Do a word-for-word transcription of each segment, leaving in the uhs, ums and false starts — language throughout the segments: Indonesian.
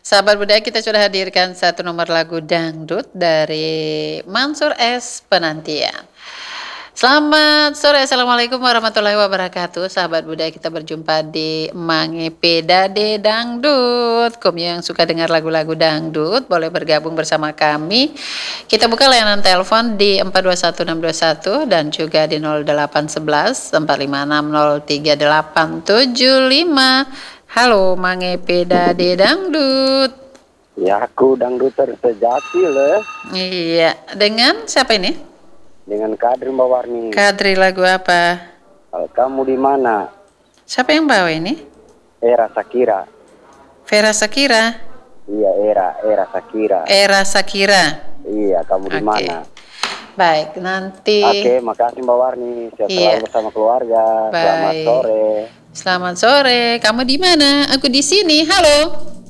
Sahabat budaya, kita sudah hadirkan satu nomor lagu dangdut dari Mansur S. Penantian. Selamat sore, Assalamualaikum warahmatullahi wabarakatuh. Sahabat budaya, kita berjumpa di Mange Pedade Dangdut. Kamu yang suka dengar lagu-lagu dangdut boleh bergabung bersama kami. Kita buka layanan telepon di empat dua satu enam dua satu dan juga di nol delapan satu satu empat lima enam nol tiga delapan tujuh lima. Halo Mange Pedade Dangdut. Ya, aku dangduter sejati loh. Iya, dengan siapa ini? Dengan Kadri Mbak Warni. Kadri, lagu apa? Kalau kamu di mana? Siapa yang bawa ini? Era Sakira. Vera Sakira. Iya, Era, Era Sakira. Era Sakira. Iya, kamu di Oke. mana? Baik, nanti. Oke, makasih Mbak Warni. Sehat Iya. selalu bersama keluarga. Selamat Baik. sore. Selamat sore. Kamu di mana? Aku di sini. Halo.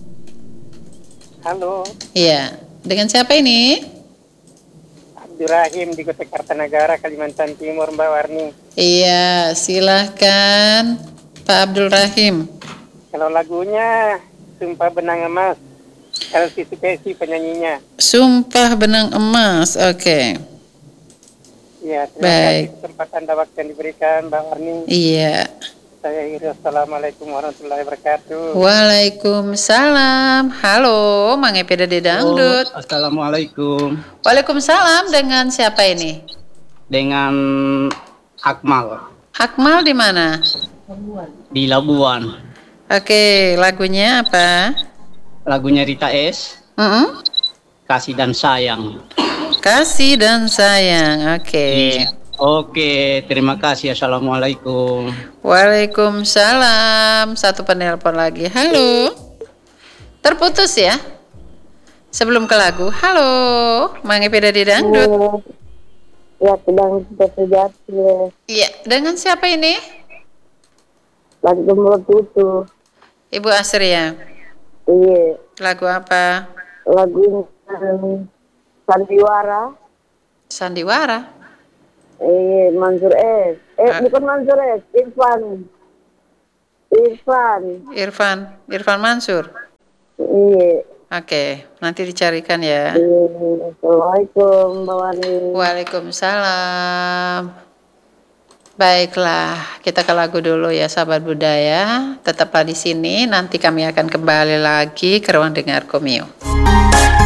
Halo, Iya. Dengan siapa ini? Abdurrahim di Kota Kartanegara, Kalimantan Timur, Mbak Warni. Iya, silahkan Pak Abdul Rahim. Kalau lagunya Sumpah Benang Emas, Elvi Sukaisi penyanyinya. Sumpah Benang Emas. Oke. Ya, terima Baik. kasih kesempatan dan waktu yang diberikan, Mbak Warni. Iya. Saya akhiri, Assalamualaikum warahmatullahi wabarakatuh. Waalaikumsalam. Halo, Mange Pedade Dangdut. Oh, Assalamualaikum. Waalaikumsalam, dengan siapa ini? Dengan Akmal Akmal di mana? di Labuan. Oke, lagunya apa? Lagunya Rita S. Mm-mm. Kasih dan Sayang. Kasih dan sayang. Oke. Iya. Oke, terima kasih. Assalamualaikum. Waalaikumsalam. Satu penelpon lagi. Halo. Terputus ya? Sebelum ke lagu. Halo, Mange Pedade Dangdut. Ya, sedang sejati. Iya, dengan siapa ini? Lagi gembrot itu. Ibu Asria. Iya, Lagu apa? lagu um, Sandiwara. Sandiwara. Eh, Mansur S. Eh, Ah. bukan Mansur S. Irfan. Irfan. Irfan, Irfan Mansur. Iya. Oke, nanti dicarikan ya. Iya. Assalamualaikum, Mbak Wani. Waalaikumsalam. Baiklah, kita ke lagu dulu ya, sahabat budaya. Tetaplah di sini, nanti kami akan kembali lagi ke ruang dengar Komio.